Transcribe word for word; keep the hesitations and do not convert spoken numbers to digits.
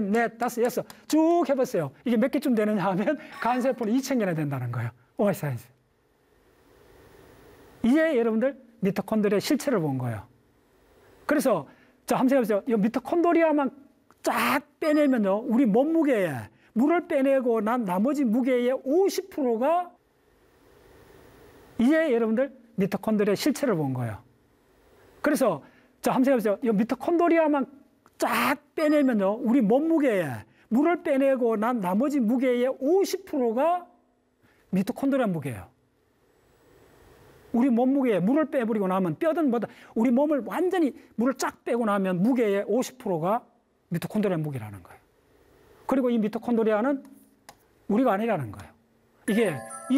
넷, 다섯, 여섯 쭉 해봤어요. 이게 몇 개쯤 되느냐 하면 간세포는 이천 개나 된다는 거예요. 오마이 사이언스. 이제 여러분들 미토콘드리아의 실체를 본 거예요. 그래서 자, 한번 생각해보세요. 이 미토콘드리아만 쫙 빼내면요, 우리 몸무게에 물을 빼내고 난 나머지 무게의 오십 퍼센트가 이제 여러분들 미토콘드리아의 실체를 본 거예요. 그래서 자, 한번 생각해보세요. 이 미토콘드리아만 쫙 빼내면요, 우리 몸무게에 물을 빼내고 난 나머지 무게의 오십 퍼센트가 미토콘드리아 무게예요. 우리 몸무게에 물을 빼버리고 나면 뼈든 뭐든 우리 몸을 완전히 물을 쫙 빼고 나면 무게의 오십 퍼센트가 미토콘드리아 무게라는 거예요. 그리고 이 미토콘드리아는 우리가 아니라는 거예요. 이게